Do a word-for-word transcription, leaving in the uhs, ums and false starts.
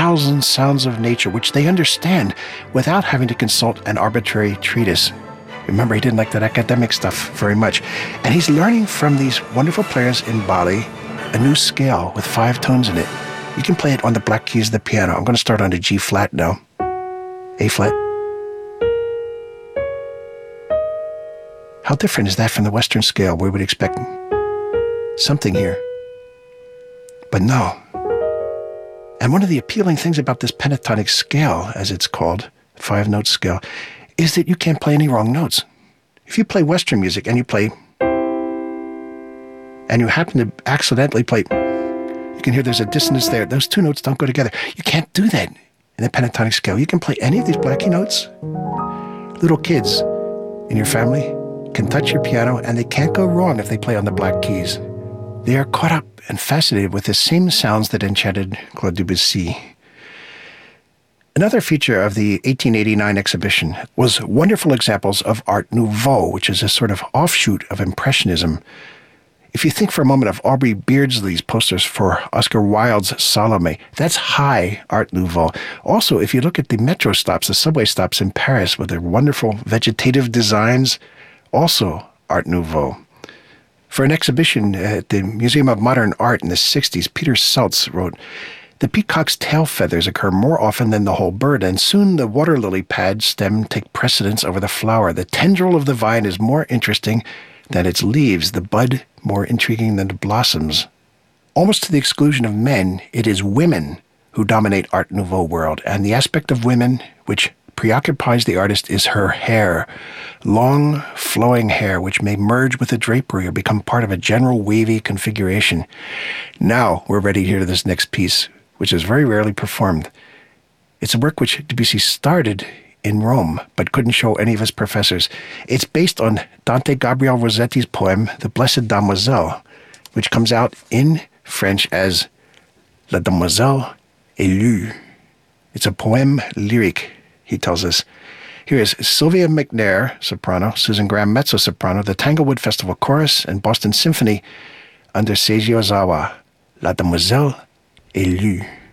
thousand sounds of nature, which they understand without having to consult an arbitrary treatise. Remember, he didn't like that academic stuff very much. And he's learning from these wonderful players in Bali a new scale with five tones in it. You can play it on the black keys of the piano. I'm going to start on a G flat now. A flat. How different is that from the Western scale where we would expect something here? But no. And one of the appealing things about this pentatonic scale, as it's called, five-note scale, is that you can't play any wrong notes. If you play Western music and you play, and you happen to accidentally play, you can hear there's a dissonance there. Those two notes don't go together. You can't do that in the pentatonic scale. You can play any of these black key notes. Little kids in your family can touch your piano, and they can't go wrong if they play on the black keys. They are caught up and fascinated with the same sounds that enchanted Claude Debussy. Another feature of the eighteen eighty-nine exhibition was wonderful examples of Art Nouveau, which is a sort of offshoot of Impressionism. If you think for a moment of Aubrey Beardsley's posters for Oscar Wilde's Salome, that's high Art Nouveau. Also, if you look at the metro stops, the subway stops in Paris with their wonderful vegetative designs, also Art Nouveau. For an exhibition at the Museum of Modern Art in the sixties, Peter Seltz wrote, "The peacock's tail feathers occur more often than the whole bird, and soon the water lily pad stem take precedence over the flower. The tendril of the vine is more interesting than its leaves, the bud more intriguing than the blossoms." Almost to the exclusion of men, it is women who dominate Art Nouveau world, and the aspect of women which preoccupies the artist is her hair. Long, flowing hair which may merge with the drapery or become part of a general wavy configuration. Now we're ready to hear this next piece, which is very rarely performed. It's a work which Debussy started in Rome, but couldn't show any of his professors. It's based on Dante Gabriel Rossetti's poem, The Blessed Damoiselle, which comes out in French as La Demoiselle Élue. It's a poem lyric, he tells us. Here is Sylvia McNair, soprano, Susan Graham, mezzo-soprano, the Tanglewood Festival Chorus, and Boston Symphony under Seiji Ozawa, La Demoiselle Élue.